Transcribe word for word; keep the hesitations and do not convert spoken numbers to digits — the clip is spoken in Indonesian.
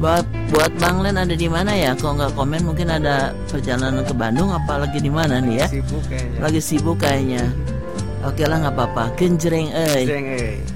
Buat buat Bang Len ada di mana ya? Kok nggak komen? Mungkin ada perjalanan ke Bandung, apalagi di mana nih ya? Sibuk kayaknya. Lagi sibuk kayaknya. Oke lah, nggak apa-apa. Genjreng euy. Genjreng euy.